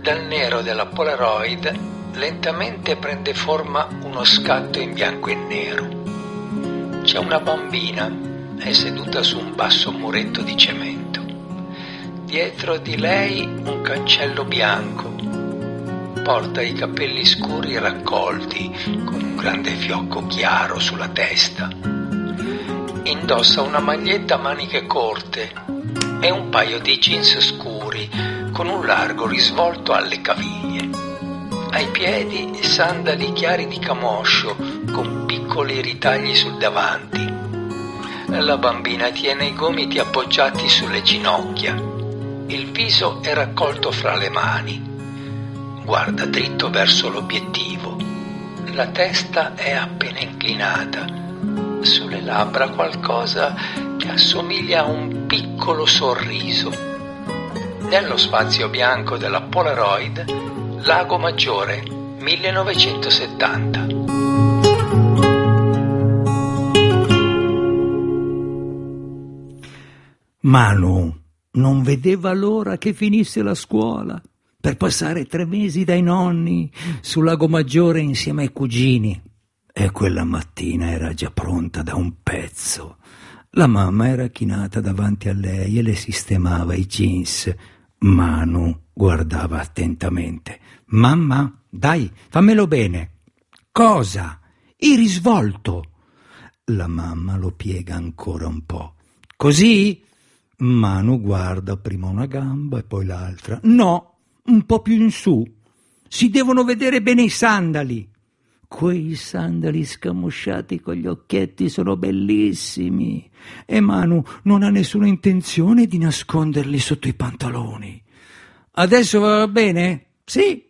Dal nero della Polaroid lentamente prende forma uno scatto in bianco e nero. C'è una bambina, è seduta su un basso muretto di cemento. Dietro di lei un cancello bianco. Porta i capelli scuri raccolti con un grande fiocco chiaro sulla testa. Indossa una maglietta a maniche corte e un paio di jeans scuri con un largo risvolto alle caviglie. Ai piedi sandali chiari di camoscio con piccoli ritagli sul davanti. La bambina tiene i gomiti appoggiati sulle ginocchia. Il viso è raccolto fra le mani. Guarda dritto verso l'obiettivo. La testa è appena inclinata. Sulle labbra qualcosa che assomiglia a un piccolo sorriso. Nello spazio bianco della Polaroid, Lago Maggiore, 1970. Manu non vedeva l'ora che finisse la scuola per passare 3 mesi dai nonni sul Lago Maggiore insieme ai cugini. E quella mattina era già pronta da un pezzo. La mamma era chinata davanti a lei e le sistemava i jeans. Manu guardava attentamente. «Mamma, dai, fammelo bene». «Cosa?» «Il risvolto». La mamma lo piega ancora un po'. «Così?» Manu guarda prima una gamba e poi l'altra. «No, un po' più in su. Si devono vedere bene i sandali». «Quei sandali scamosciati con gli occhietti sono bellissimi e Manu non ha nessuna intenzione di nasconderli sotto i pantaloni». «Adesso va bene?» «Sì».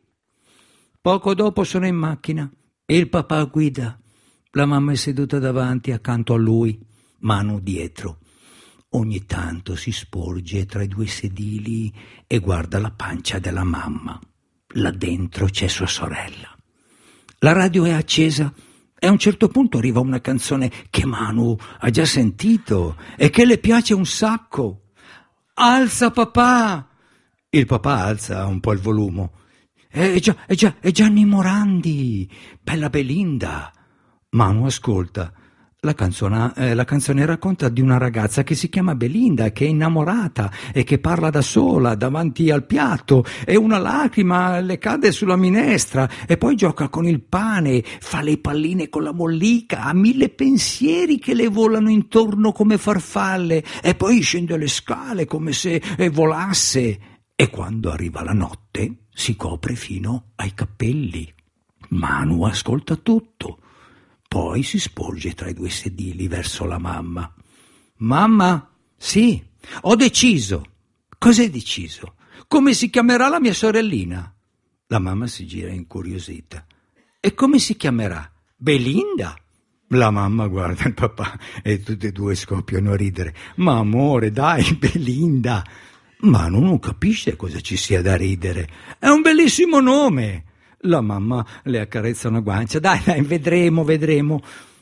Poco dopo sono in macchina e il papà guida. La mamma è seduta davanti accanto a lui, Manu dietro. Ogni tanto si sporge tra i 2 sedili e guarda la pancia della mamma. Là dentro c'è sua sorella. La radio è accesa e a un certo punto arriva una canzone che Manu ha già sentito e che le piace un sacco. «Alza papà!» Il papà alza un po' il volume. È Gianni Morandi, Bella Belinda». Manu ascolta. La canzone racconta di una ragazza che si chiama Belinda, che è innamorata e che parla da sola davanti al piatto e una lacrima le cade sulla minestra e poi gioca con il pane, fa le palline con la mollica, ha 1000 pensieri che le volano intorno come farfalle e poi scende le scale come se volasse e quando arriva la notte si copre fino ai capelli. Manu ascolta tutto. Poi si sporge tra i 2 sedili verso la mamma. «Mamma, sì, ho deciso». «Cos'hai deciso?» «Come si chiamerà la mia sorellina?» La mamma si gira incuriosita. «E come si chiamerà?» «Belinda». La mamma guarda il papà e tutti e 2 scoppiano a ridere. «Ma amore, dai, Belinda». Manu non capisce cosa ci sia da ridere. «È un bellissimo nome». La mamma le accarezza una guancia. Dai, vedremo.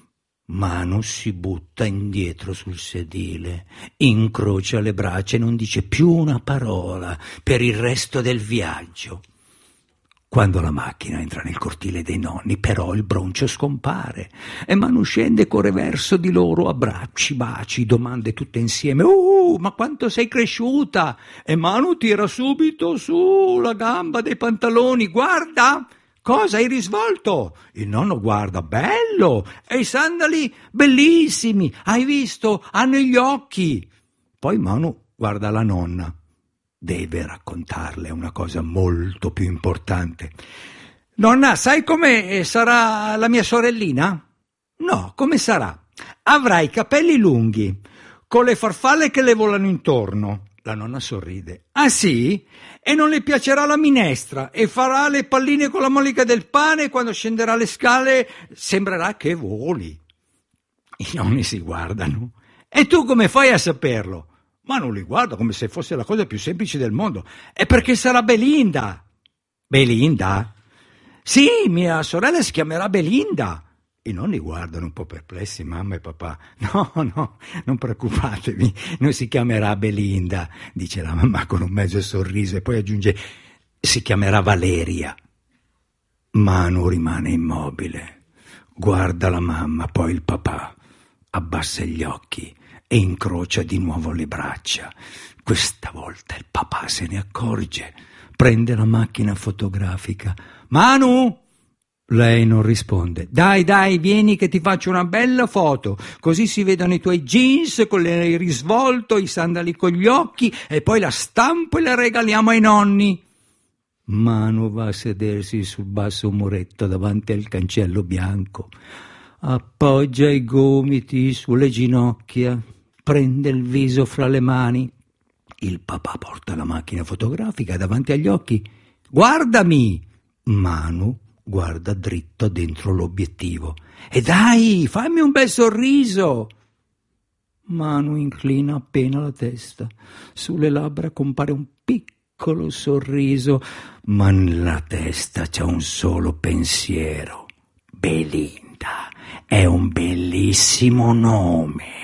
Manu si butta indietro sul sedile, incrocia le braccia e non dice più una parola per il resto del viaggio. Quando la macchina entra nel cortile dei nonni, però il broncio scompare e Manu scende e corre verso di loro, abbracci, baci, domande tutte insieme. Ma quanto sei cresciuta!» E Manu tira subito su la gamba dei pantaloni. «Guarda!» «Cosa? Hai risvolto?» Il nonno guarda. «Bello! E i sandali bellissimi! Hai visto? Hanno gli occhi!» Poi Manu guarda la nonna. Deve raccontarle una cosa molto più importante. «Nonna, sai come sarà la mia sorellina?» «No, come sarà?» «Avrà i capelli lunghi, con le farfalle che le volano intorno». La nonna sorride. «Ah sì? E non le piacerà la minestra e farà le palline con la mollica del pane e quando scenderà le scale sembrerà che voli». I nonni si guardano. «E tu come fai a saperlo?» Ma non li guarda come se fosse la cosa più semplice del mondo. «È perché sarà Belinda». «Belinda?» «Sì, mia sorella si chiamerà Belinda». I nonni guardano un po' perplessi mamma e papà. No, non preoccupatevi, non si chiamerà Belinda», dice la mamma con un mezzo sorriso e poi aggiunge: Si chiamerà Valeria. Manu rimane immobile, guarda la mamma, poi il papà, abbassa gli occhi e incrocia di nuovo le braccia. Questa volta il papà se ne accorge, prende la macchina fotografica. Manu! Lei non risponde. Dai, vieni che ti faccio una bella foto, così si vedono i tuoi jeans con il risvolto, i sandali con gli occhi, e poi la stampo e la regaliamo ai nonni. Manu va a sedersi sul basso muretto davanti al cancello bianco, appoggia i gomiti sulle ginocchia, prende il viso fra le mani. Il papà porta la macchina fotografica davanti agli occhi. Guardami! Manu guarda dritto dentro l'obiettivo. E dai, fammi un bel sorriso! Manu inclina appena la testa. Sulle labbra compare un piccolo sorriso, ma nella testa c'è un solo pensiero. Belinda è un bellissimo nome.